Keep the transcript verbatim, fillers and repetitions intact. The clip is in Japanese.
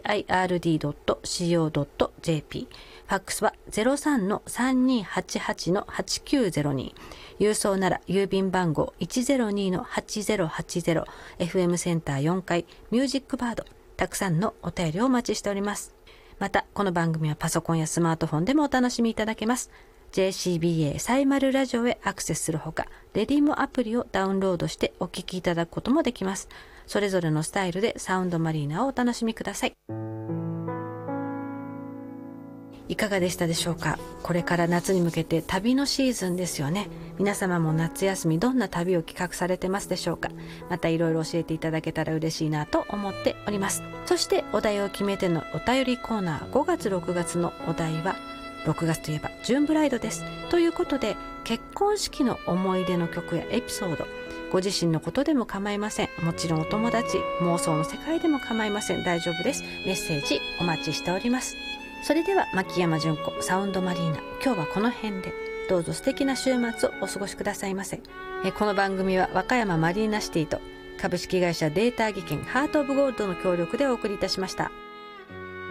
アイアールディードットシーオードットジェーピー、ファックスは ゼロさんのさんにーはちはちのはちきゅうゼロに、郵送なら郵便番号 いちゼロにのはちゼロはちゼロ、 エフエム センターよんかいミュージックバード。たくさんのお便りをお待ちしております。またこの番組はパソコンやスマートフォンでもお楽しみいただけます。 ジェーシービーエー サイマルラジオへアクセスするほか、レディモアプリをダウンロードしてお聞きいただくこともできます。それぞれのスタイルでサウンドマリーナをお楽しみください。いかがでしたでしょうか。これから夏に向けて旅のシーズンですよね。皆様も夏休みどんな旅を企画されてますでしょうか。またいろいろ教えていただけたら嬉しいなと思っております。そしてお題を決めてのお便りコーナー、ごがつろくがつのお題は、ろくがつといえばジューンブライドです。ということで、結婚式の思い出の曲やエピソード、ご自身のことでも構いません。もちろんお友達、妄想の世界でも構いません。大丈夫です。メッセージお待ちしております。それでは牧山純子サウンドマリーナ、今日はこの辺で。どうぞ素敵な週末をお過ごしくださいませ。えこの番組は和歌山マリーナシティと株式会社データ技研ハートオブゴールドの協力でお送りいたしました。